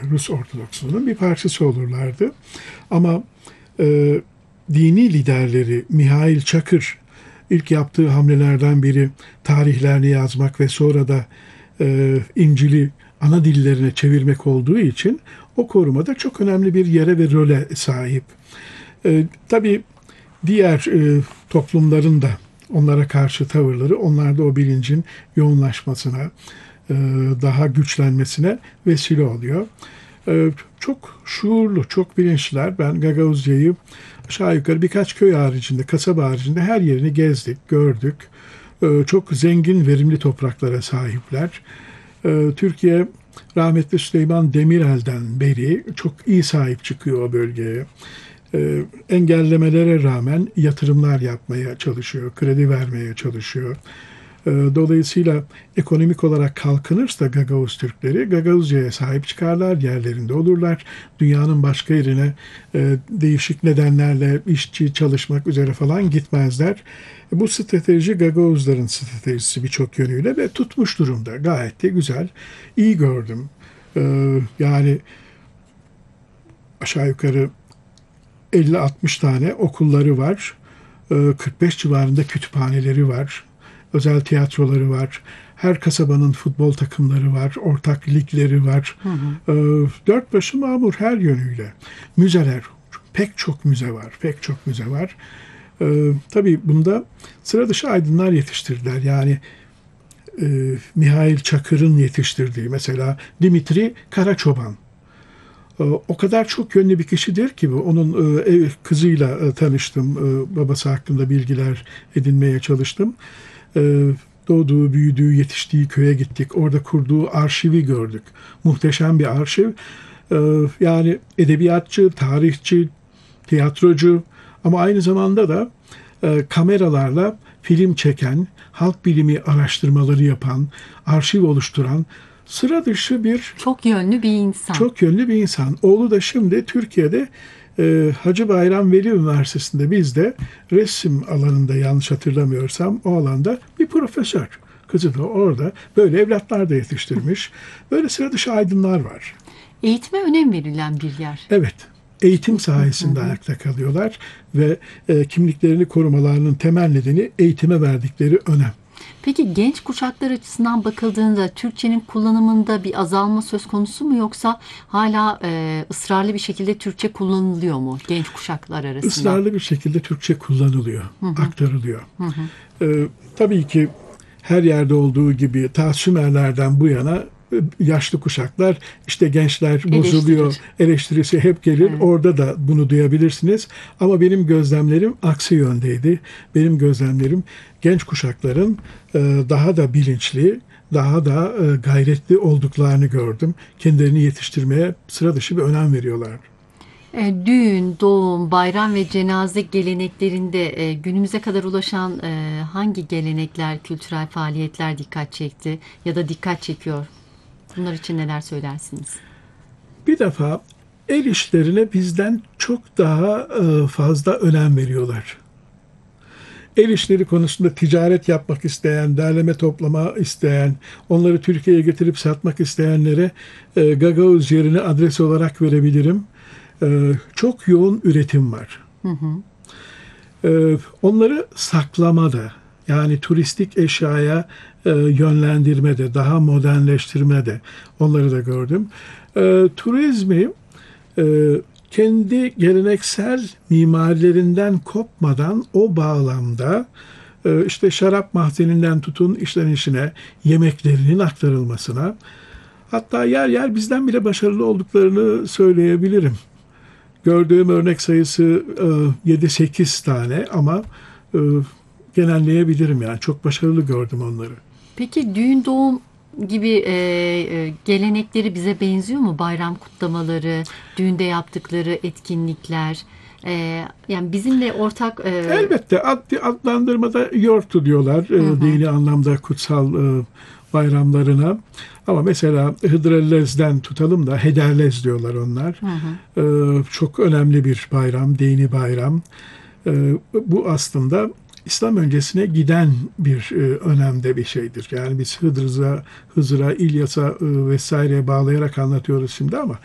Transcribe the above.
Rus Ortodoksluğunun bir parçası olurlardı. Ama dini liderleri Mihail Çakır ilk yaptığı hamlelerden biri tarihlerini yazmak ve sonra da İncil'i ana dillerine çevirmek olduğu için o korumada çok önemli bir yere ve role sahip. Tabii diğer toplumların da onlara karşı tavırları, onlarda o bilincin yoğunlaşmasına, daha güçlenmesine vesile oluyor. Çok şuurlu, çok bilinçliler. Ben Gagavuzya'yı aşağı yukarı birkaç köy haricinde, kasaba haricinde her yerini gezdik, gördük. Çok zengin, verimli topraklara sahipler. Türkiye rahmetli Süleyman Demirel'den beri çok iyi sahip çıkıyor o bölgeye. Engellemelere rağmen yatırımlar yapmaya çalışıyor, kredi vermeye çalışıyor. Dolayısıyla ekonomik olarak kalkınırsa Gagavuz Türkleri, Gagavuzya'ya sahip çıkarlar, yerlerinde olurlar. Dünyanın başka yerine değişik nedenlerle işçi çalışmak üzere falan gitmezler. Bu strateji Gagavuzların stratejisi birçok yönüyle ve tutmuş durumda. Gayet de güzel, iyi gördüm. Yani aşağı yukarı 50-60 tane okulları var. 45 civarında kütüphaneleri var. Özel tiyatroları var. Her kasabanın futbol takımları var. Ortak ligleri var. Dört başı mamur her yönüyle. Müzeler. Pek çok müze var. Pek çok müze var. Tabii bunda sıra dışı aydınlar yetiştirdiler. Yani Mihail Çakır'ın yetiştirdiği mesela Dimitri Karaçoban. O kadar çok yönlü bir kişidir ki bu. Onun kızıyla tanıştım. Babası hakkında bilgiler edinmeye çalıştım. Doğduğu, büyüdüğü, yetiştiği köye gittik. Orada kurduğu arşivi gördük. Muhteşem bir arşiv. Yani edebiyatçı, tarihçi, tiyatrocu ama aynı zamanda da kameralarla film çeken, halk bilimi araştırmaları yapan, arşiv oluşturan sıra dışı bir... Çok yönlü bir insan. Çok yönlü bir insan. Oğlu da şimdi Türkiye'de Hacı Bayram Veli Üniversitesi'nde bizde resim alanında yanlış hatırlamıyorsam o alanda bir profesör. Kızı da orada. Böyle evlatlar da yetiştirmiş. Böyle sıra dışı aydınlar var. Eğitime önem verilen bir yer. Evet. Eğitim sayesinde ayakta kalıyorlar ve kimliklerini korumalarının temel nedeni eğitime verdikleri önem. Peki genç kuşaklar açısından bakıldığında Türkçenin kullanımında bir azalma söz konusu mu yoksa hala ısrarlı bir şekilde Türkçe kullanılıyor mu genç kuşaklar arasında? Israrlı bir şekilde Türkçe kullanılıyor, aktarılıyor. Tabii ki her yerde olduğu gibi ta Sümerlerden bu yana yaşlı kuşaklar işte gençler bozuluyor eleştirisi hep gelir. Evet. Orada da bunu duyabilirsiniz. Ama benim gözlemlerim aksi yöndeydi. Benim gözlemlerim genç kuşakların daha da bilinçli, daha da gayretli olduklarını gördüm. Kendilerini yetiştirmeye sıra dışı bir önem veriyorlar. Düğün, doğum, bayram ve cenaze geleneklerinde günümüze kadar ulaşan hangi gelenekler, kültürel faaliyetler dikkat çekti ya da dikkat çekiyor? Bunlar için neler söylersiniz? Bir defa el işlerine bizden çok daha fazla önem veriyorlar. El işleri konusunda ticaret yapmak isteyen, derleme toplama isteyen, onları Türkiye'ye getirip satmak isteyenlere Gagavuz yerini adres olarak verebilirim. Çok yoğun üretim var. Onları saklamada, yani turistik eşyaya yönlendirmede, daha modernleştirmede onları da gördüm. Turizmi kendi geleneksel mimarilerinden kopmadan o bağlamda işte şarap mahdeninden tutun işten işine, yemeklerinin aktarılmasına, hatta yer yer bizden bile başarılı olduklarını söyleyebilirim. Gördüğüm örnek sayısı 7-8 tane ama genelleyebilirim yani. Çok başarılı gördüm onları. Peki düğün, doğum gibi gelenekleri bize benziyor mu? Bayram kutlamaları, düğünde yaptıkları etkinlikler, yani bizimle ortak... Elbette adlandırmada yortu diyorlar dini anlamda kutsal bayramlarına. Ama mesela Hıdrellez'den tutalım da Hederlez diyorlar onlar. Çok önemli bir bayram, dini bayram. Bu aslında İslam öncesine giden bir önemde bir şeydir. Yani biz Hızır'a, İlyas'a vesaireye bağlayarak anlatıyoruz şimdi ama